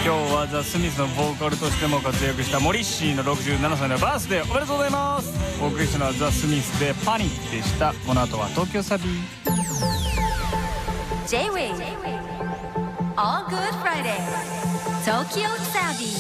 日はザ・スミスのボーカルとしても活躍したモリッシーの67歳のバースデーおめでとうございます。お送りしたのはザ・スミスでパニックでした。この後は東京サビ J-Wave All Good Friday Tokyo Sabi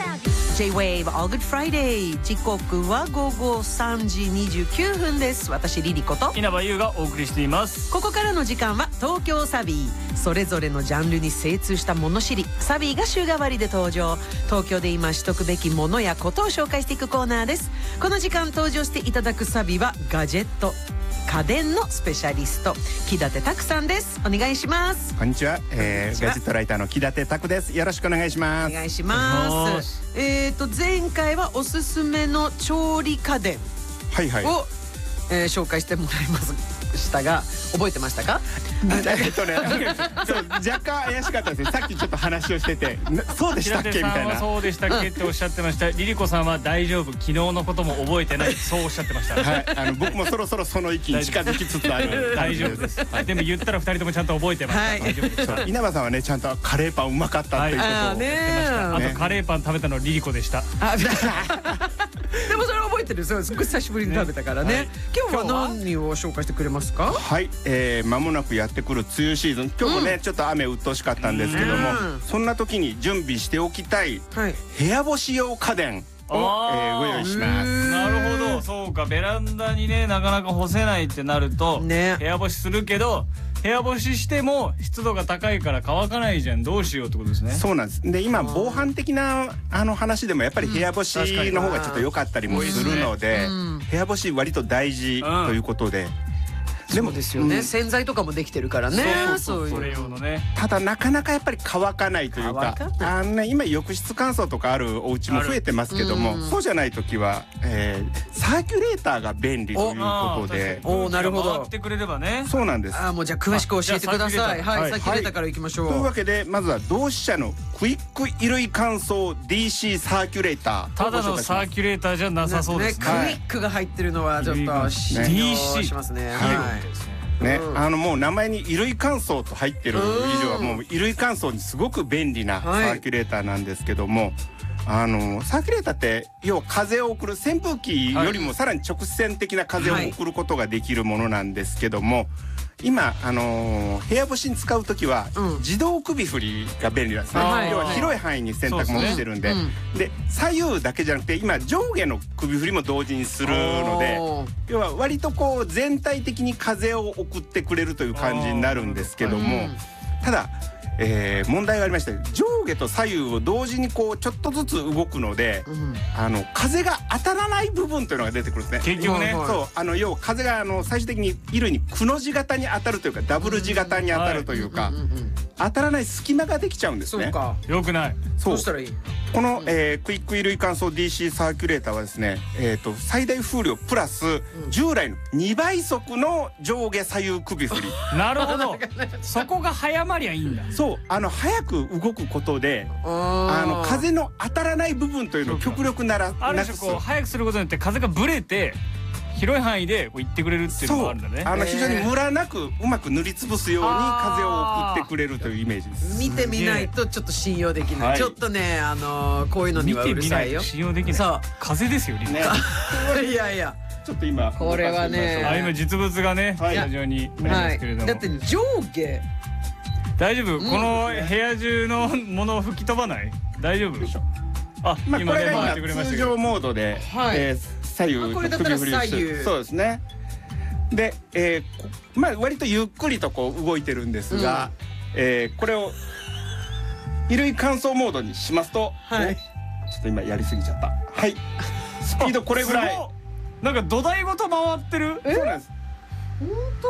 J-Wave All Good Friday 時刻は午後3時29分です。私リリコと稲葉優がお送りしています。 ここからの時間は東京サビー。それぞれのジャンルに精通した物知りサビーが週替わりで登場。東京で今しとくべきものやことを紹介していくコーナーです。この時間登場していただくサビはガジェット家電のスペシャリスト木立拓さんです。お願いします。 こんにちは、ガジェットライターの木立拓です。よろしくお願いします。 お願いします。前回はおすすめの調理家電はいはいを、紹介してもらいましたが覚えてましたか？ そう若干怪しかったですね。さっきちょっと話をしててそうでしたっけみたい木立さんはな。 そうでしたっけっておっしゃってました。リリコさんは大丈夫、昨日のことも覚えてない、そうおっしゃってました。 はい、僕もそろそろその域に近づきつつある大丈夫です。でも言ったら2人ともちゃんと覚えてました。 はい大丈夫でした。 稲葉さんはねちゃんとカレーパンうまかったっていうことを、 あーねあとカレーパン食べたのリリコでした。 でもそれ覚えてる。そうすごい久しぶりに食べたからね。 はい今日は何を紹介してくれますか？ はい、間もなくやってくる梅雨シーズン。今日もね、ちょっと雨うっとうしかったんですけども、そんな時に準備しておきたいはい。 部屋干し用家電を、ご用意します。 なるほど、そうか。ベランダにねなかなか干せないってなると、 ね部屋干しするけど部屋干ししても湿度が高いから乾かないじゃん、どうしようってことですね。 そうなんです。で今防犯的な話でもやっぱり部屋干しの方がちょっと良かったりもするので、部屋干し割と大事ということで、 そうですよね。洗剤とかもできてるからね。 そうそれ用のね。 ただなかなかやっぱり乾かないというか、今浴室乾燥とかあるお家も増えてますけども、そうじゃない時は、サーキュレーターが便利ということで。 おーなるほど回ってくれればね。 そうなんです。 もうじゃあ詳しく教えてください。はい、サーキュレーターからいきましょう。 というわけでまずは同志社のクイック衣類乾燥 DC サーキュレーター。 ただのサーキュレーターじゃなさそうですね。 クイックが入ってるのはちょっと信用しますね。 ね、もう名前に衣類乾燥と入ってる以上はもう衣類乾燥にすごく便利なサーキュレーターなんですけども、サーキュレーターって要は風を送る扇風機よりもさらに直線的な風を送ることができるものなんですけども、今部屋干しに使う時は自動首振りが便利なんですね。要は広い範囲に洗濯物してるんで、で左右だけじゃなくて今上下の首振りも同時にするので、要は割とこう全体的に風を送ってくれるという感じになるんですけども、ただ問題がありまして、上下と左右を同時にこうちょっとずつ動くので、風が当たらない部分というのが出てくるんですね。 結局ね、 そう要は風が最終的に衣類にくの字型に当たるというかダブル字型に当たるというか、当たらない隙間ができちゃうんですね。 そうか。 よくない。 どうしたらいい？ この、クイック衣類乾燥 DC サーキュレーターはですね、最大風量プラス従来の2倍速の上下左右首振り。 なるほど。そこが早まりゃいいんだ。 そう早く動くことで風の当たらない部分というのを極力なある種こう早くすることによって風がブレて広い範囲でこう行ってくれるっていうのがあるんだね。 非常にムラなくうまく塗りつぶすように風を送ってくれるというイメージです。 見てみないとちょっと信用できない。ちょっとねこういうのにはうるさいよ。 信用できない。そう風ですよリリコ。 いやいや。 ちょっと今これはね今実物がね非常にありますけれども。 だって上下大丈夫？この部屋中のものを吹き飛ばない？大丈夫？ これが今通常モードで左右これだったら左右。 そうですね。で割とゆっくりとこう動いてるんですが、これを衣類乾燥モードにしますと、ちょっと今やりすぎちゃった。はい。スピードこれぐらい。 なんか土台ごと回ってる。 そうなんです。 本当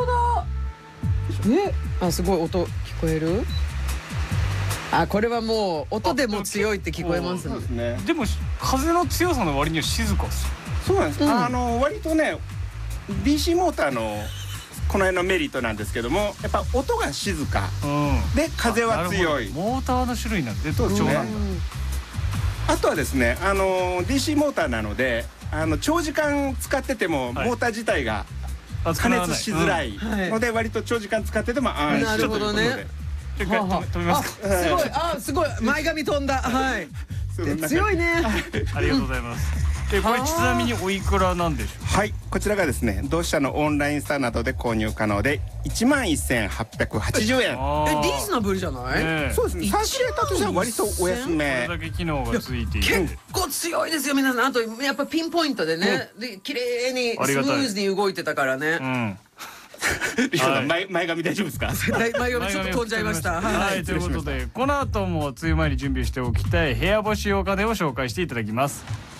だ。すごい音聞こえる？これはもう音でも強いって聞こえますね。 でも風の強さの割には静かっす。 そうなんです。割とね DC モーターのこの辺のメリットなんですけども、やっぱ音が静かで風は強い。 モーターの種類なんで特徴なんだ。 あとはですねDC モーターなので長時間使っててもモーター自体が加熱しづらいので割と長時間使ってても安心ということで。 止めますか。 すごい、すごい、前髪飛んだ。はい。強いね。 ありがとうございます。これちなみにおいくらなんでしょう。 はい、こちらがですね、同社のオンラインストアなどで購入可能で11,880円。 リーズナブルじゃない？ そうですね。サーキュレーターとしては割とお安め。 これだけ機能がついていて結構強いですよ皆さん。あとやっぱピンポイントでね、で綺麗にスムーズに動いてたからね。 前髪大丈夫ですか？ 前髪ちょっと飛んじゃいました。 はい、ということでこの後も梅雨前に準備しておきたい部屋干し用家電を紹介していただきます。